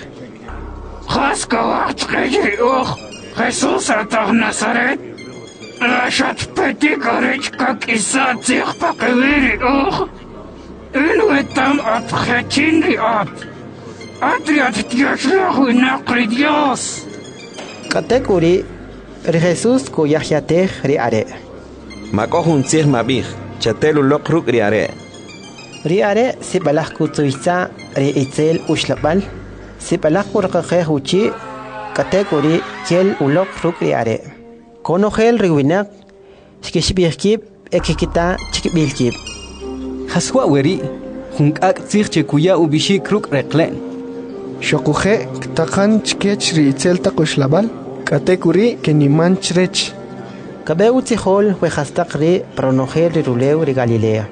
Хаскавач Кэжиох, Jesús atah Nazaret, Lashat Peti Garich как Иса Цих Пакавери Ох, Инуэтам от Хачинри от, Атриат Тьяшлаху Накри Диос. Katekuri, ri Jesús ko yahyateh ri are. Makohun tzih mabih, chatelu lokruk ri are. Ri are si balah kutsuitza ri itzel ushlabal, si balah kurakajeh uchi, katekuri kiel ulok ruk ri are. Konogel ri winak, shkishbihkib ekikita chikbilkib. Haswa weri, hunkak tzih chekuya ubishik ruk reklen. Shokuhe ktakan chkech ri itzel takushlabal, katekuri keniman chrech. Kabeu tzihol wejastak ri pronogel ri rulew ri Galilea.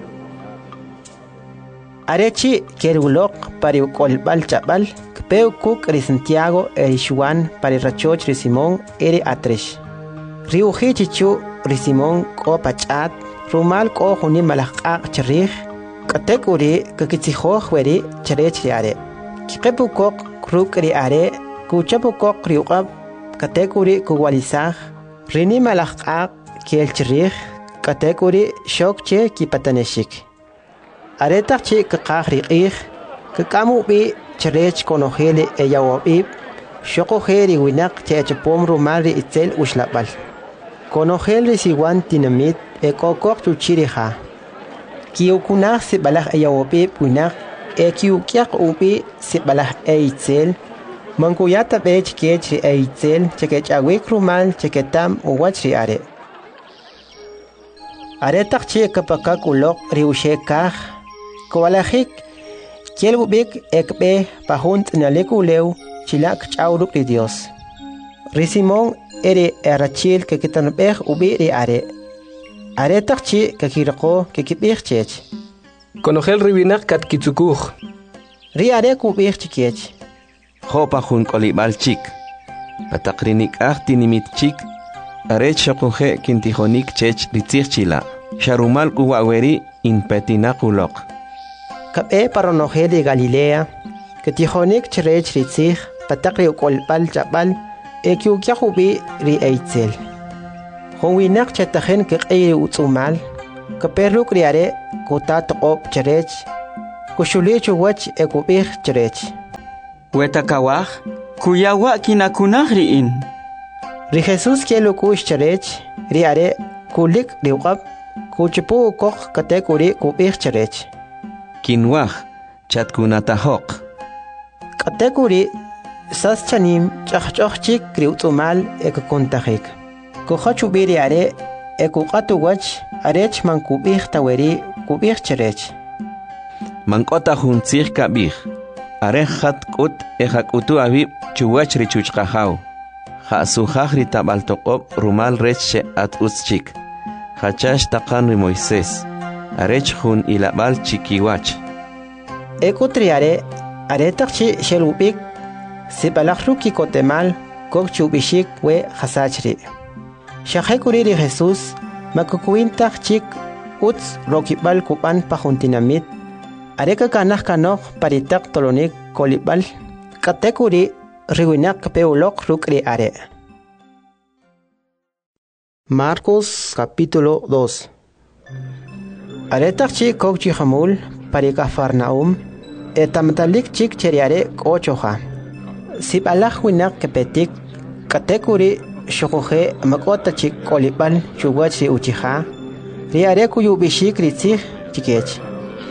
Arechi kerulok pari kolbal chabal, kpeu kuk ri Santiago eri Juan pari rachoch ri Simón eri atresh. Ri uji chichu ri Simón ko pachat, rumal ko juni malakak cherich, katekuri kakitzihoh weri cherech ri are. Kikepu kok kruk ri are, kuchapu kok ri uqab, katekuri kuwalisah, rini malakak kiel cherich, katekuri shokche kipataneshik. Aretak chi kakah riqih, kakamu bi cherech konogele eyawabib, shokoheri winak chechapom rumari itzel ushlabal. Konogele siwan dinamit ekokok chuchiriha. Kiukunah si balah eyawabib winak ekiukyak ubi si balah eitzel, mangkuyata bech kech eitzel chekech awik rumal cheketam uwachri are. Aretak chi kapakak ulok riushekah, Kowalahik, Kielbubik ekbe pahunt nalekulew, chilak chauruk ri Dios. Risimon ere erachil que kitanbeh ubi ri are. Are takchi que kirako que kibih chech. Konogel ribinak kat kitsukuj. Ri are kubih chikech. Hopa hun kolibal chik. Patakrinik ahtinimit chik. Are chakuhe kintihonik chech ritzich chila. Sharumal kuwaweri in petinakulok. Kabe paronogel de Galilea, que tijonik cherech ritzig patakri ukolpal chapal ekyukyahubi ri eitzel Honwinak chetajen que qeyri utsumal que perruk riare kutat op cherech kushulichu wach ekubir cherech Wetakawaj kuyawa kinakunaj riin Ri Jesús kielo kush cherech riare kulik riuqab kuchipu kok katekuri kubir cherech Kinwaj chatkunatahoq katekuri sas chanim chachchik riutsumal ekkontajik Kuhachu biri are ekukatu wach arech man kubir taweri kubir cherech Mankota huntzig kabir are khat kut ehakutu abib chuwach richuchqahaw Khasujaj ritabaltoqob rumal reche at uschik Hachash taqan Moisés arech hun ilabal chikiwach Ekutriare aretakchi shelubik sibalajruki kotemal kokchubishik we hasachri Shahekuri ri Jesús makukuintaj chik utz rokibal kupan pajuntinamit areka kanaj kanoj paritak tolonik kolibal katekuri riwinak peulok rukri are Marcos capítulo 2 Aretak chik kokchi hamul parika Farnaum etamtalik chik cheriare kochoja sibalaj winak kepetik katekuri Shokoje makota chik kolibal chuwachi uchiha riare kuyu bishik ritzig chikech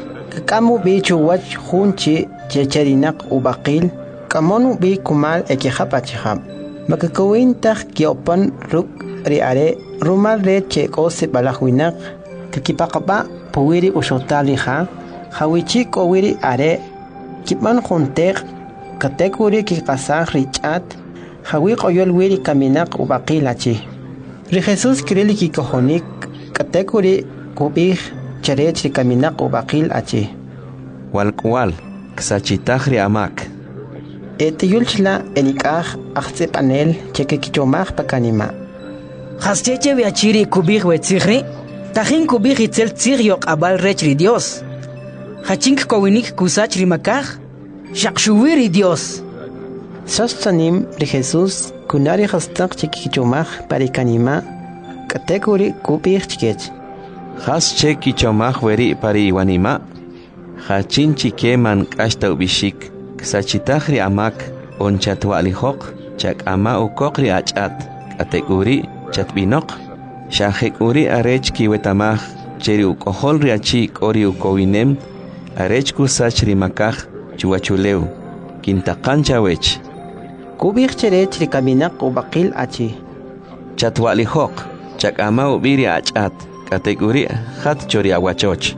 kamu bi chuwach hunchi checherinak ubaqil kamonu bi kumal ekihapachiham makakawintaj kiopan ruk riare rumal re chekose balahwinak kikipaqaba puwiri ushotaliha hawichi kowiri are kipan juntek katekuri kikasaj richat Hawi qoyol wiri kaminak ubaqilachi. Ri Jesús kirili kikohonik katekuri kubih cherech ri kaminak ubaqil achi. Walkwal ksachitajri amak. Etiyulchla enikaj achzep anel cheke kichomaj pakanima. Hascheche viachiri kubih wetzigri. Tajin kubih itzel tzig abal rechri Dios. Hachink kowinik kusach rimakaj. Shakshuwiri Dios. Sastanim ri Jesús kunari hastak chikichomaj parikanima katekuri kubih chikech. Has chekichomaj weri pari iwanima. Hachin chikeman kashta ubishik. Ksachitajri amak onchatwalihoq chak ama ukokri achat. Katekuri chatbinok. Shahekuri arech kiwetamaj cheri ukoholri achi kori ukowinem. Arech kusachri makaj chuachuleu. Kintakancha wech. Kubih cherech rikaminak ubaqil achi. Chatwalihoq chak ama ubiri achat. Katekuri hat chori aguachoch.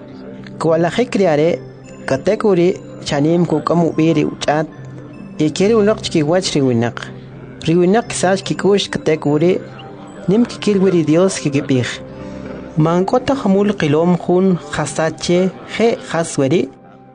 Kualajik riare katekuri chanim kukamu ubiri uchat. Ikeri ulok chikiwach riwinak. Riwinak sach kikush katekuri nim kikilwiri Dios kikipih. Mankota hamul qilom hun khasache he khasweri.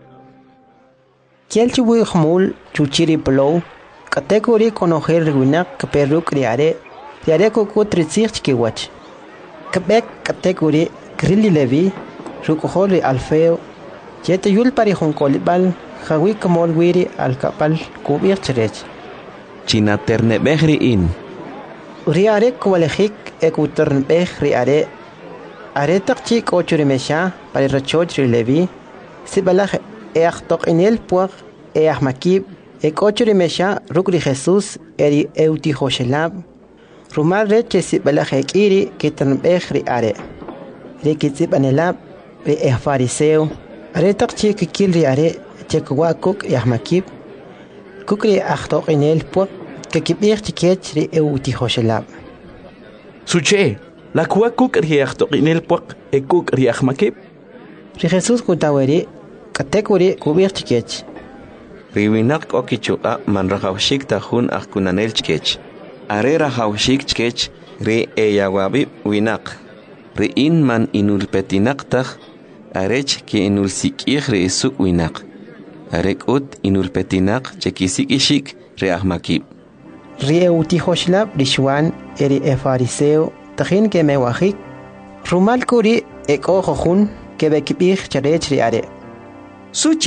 Kielchiwi hamul chuchiri plow. Katekuri konojer riwinak kaperuk riare. Riare kukutritzig chikiwach. Kabek katekuri krili levi. Rukohori alfeo. Jete yul pari honkolibal. Hawi kamol wiri alkapal kubir cherech. Chinaternebehri in. Riare kualejik ekuternbeh riare. Aretak chik ochurimesha pari rachoch rilevi. Sibalaj eachtok inel puag eachmakib. Ekochurimesha rukri Jesús eri eutihoshelab. Rumal reche sibalaj ekiri kiternbeh riare. Rikitsib anelab ri fariseo. Aretak chik kil riare chekwa kuk eachmakib. Kukri achtok inel puag kekibir chikech ri eutihoshelab. Suche, la kua kuk riachtok inel puag ekuk riachmakib. Ri Jesús kutaweri katekuri kubir chikech. Riwinak okichuqa manrahawshik tahun akkunanel chkech. Are rahawshik chkech ri eyawabi winak. Ri in man inulpetinak tah arech ki inulsikih ri isuk winak. Arek ut inulpetinak chekisikishik ri ahmakib. Ri eutihoshlab rishwan eri fariseo tajin ke mewajik. Rumal kuri eko jojun ke bekibih charech riare. Suche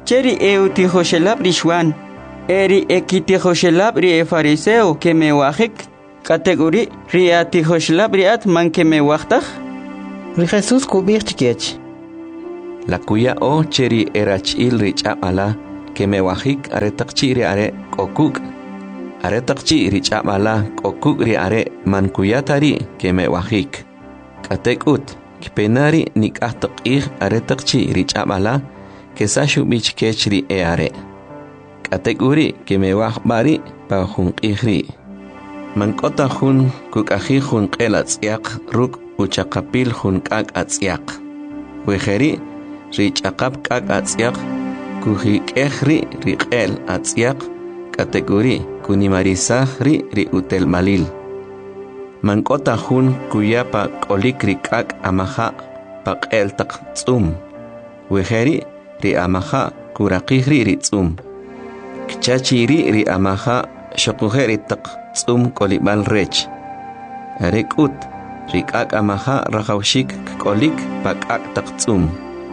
Cheri eutihoshelab rishwan. Eri ekitihoshelab ri fariseo que me wajik. Categorí riatihoshelab riat man que me wajtaj. Ri Jesús kubir chikech. La cuya o cheri erachil richamala que me wajik aretakchi ri are kokuk. Aretakchi richamala kokuk ri are man kuyatari que me wajik. Katekut kpenari nikahtakir aretakchi richamala que sashu bichkech ri eare. Kategori que me wajbari pa junqihri. Mankota jun kukaji jun qelatsiaq ruk uchaqapil jun kak atsiaq. Wejeri richaqap kak atsiaq kujikehri riqel atsiaq kategori kunimarisahri ri utel malil. Mankota jun kuyapa kolik ri kak amaja paqel taq tsum. Wejeri ri amaja kurakihri ri tsum. Kchachiri ri amaja shokujeri taq tsum kolibal rech. Arekut rikak amaja rajawshik kolik pakak taq tsum.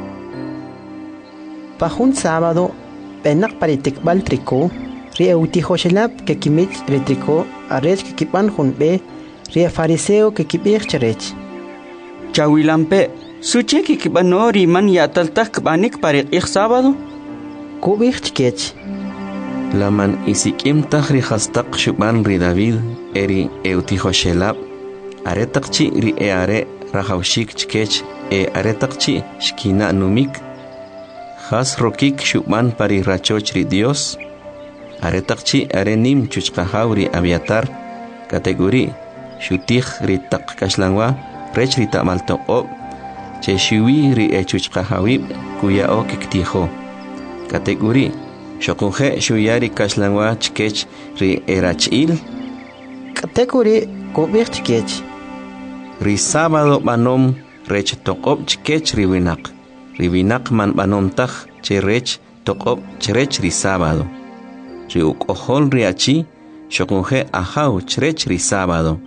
Pajun sábado, penak paritikbal triko, ri eutihoshelab que kimich ri triko, arech que kipan junbe, ri fariseo que kibir cherech. Chawilampe, suche que kibano riman yataltak banik parik sábado? Kubir chikech. Laman isikim tahri hastaq shuban ri David eri eutihoshelab aretakchi ri eare rajawshik chkech aretakchi shkina numik has rokik shuban pari rachoch ri Dios aretakchi arenim chuchqahaw ri Abiatar kategori shutij ri taq kashlangwa rech ri tamaltoqob che shiwi ri chuchqahawib kuyao kiktijo kategori Shokuje shuyari kashlangwa chkech ri erachil. Kategori kubir chkech. Ri sábado banom rech toqob chkech ri winak. Ri winak man banom taj che rech toqob chrech ri sábado. Ri ukohol ri achi shokuje ahaw chrech ri sábado.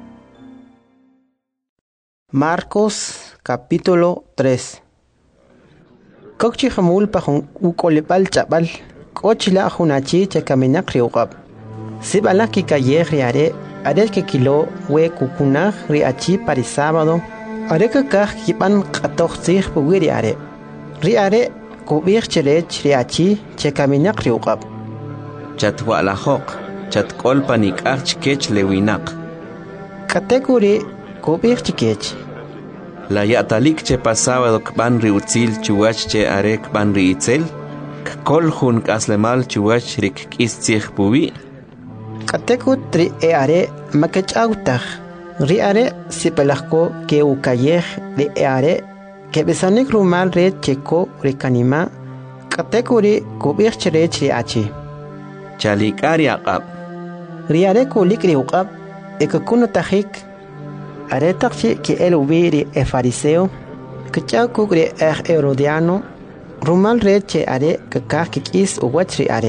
Marcos capítulo 3. Kokchi hamul pahun ukolepal chabal. Kochila hunachi che kaminak riugab. Sibala ki kayer riare, are que kilo we kukunah riachi para sábado. Are que kah kipan katoch sich buwiriare. Riare kubir cherech riachi che kaminak riugab. Chatwa la hok, chat kolpanik archkech lewinak. Kategori kubir chikech. La yatalik che pasado kban riutzil chuach che are kban riitzel. Kol jun kaslemal chuach rik kistzich puwi. Katekut ri eare makechautaj. Ri are sipelajko ke ukayej ri eare ke besanik rumal re cheko ri kanima. Katekuri kubir cherech ri achi. Chalikari aqab. Ri are kulik ri uqab ekakunu tajik. Are takchi ke el ubi ri e fariseo. Kechakuk ri herodiano. Rumal reche are kakak kikis uwachri are.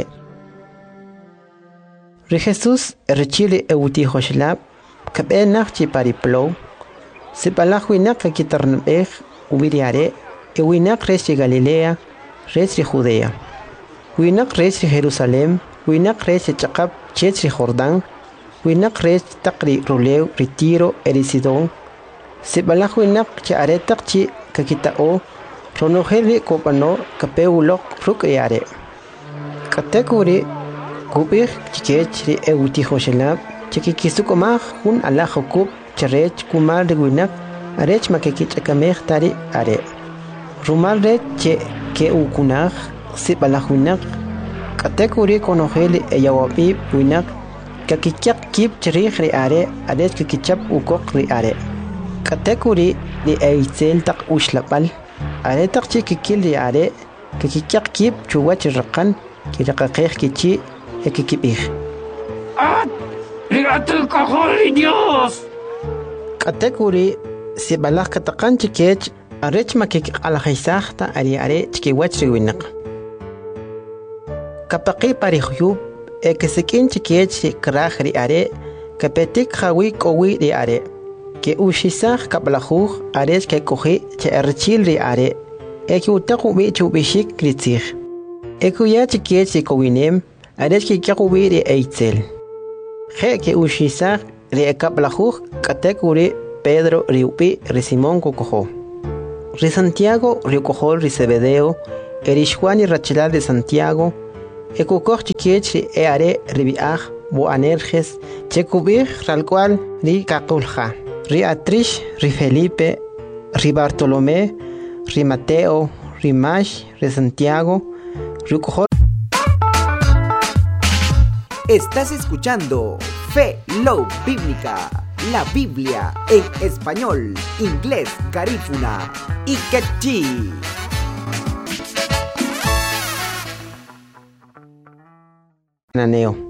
Ri Jesús rechili eutihoshlab kabenach chi pariplo. Sipalach winak kitarnbech ubiri are winak rechi Galilea rechi Judea. Winak rechi Jerusalem winak rechi chaqab chechi Jordán winak rechi taqri ruleu retiro erisidon. Sipalach winak chi are taqchi kakitao Ronojeli kopano kapeulok rukayare. Kategori kubir chikechri eutihoshelab chikikisukomah hun alajokub charech kumar winak arech makekich akameh tari are. Rumal reche ke ukunah sipalahuinak. Kategori konojeli eyawapi winak kakichak kip cherich are arech kakichap ukok are. Kategori li eitzel tak ushlapal. Are takchi kikil ri are kikichak kip chuwach raqan kiraqaqeh kichi ekikibih. ¡Rigatul cajón, Dios! Kategori si balak kataqan chikech arech makik alajisahta ari are chikiwach riwinak. Kapaqi parihuyub ekisikin chikech kraj ri are kapetik hawi kowi ri are. Que ushisah kablajuj arech que coge che archil ri are. Eki utaku bichu bishik kritzig. Ekuya chikiech kowinem, arechki kyakubiri eitzel. Je que ushisak re ekaplajuj katekuri Pedro riupi ri Simón kokojo. Ri Santiago riukojo ri Zebedeo, erishwani rachela de Santiago, ekukoj chikiech ri eare ribiaj bo anerges, chekubij ralcual ri kakulja. Ri Atrish, ri Felipe, ri Bartolomé, ri Mateo, ri Mash, ri Santiago, ri kojo. Estás escuchando Fe Love Bíblica, la Biblia en español, inglés, garífuna y quechí. Naneo.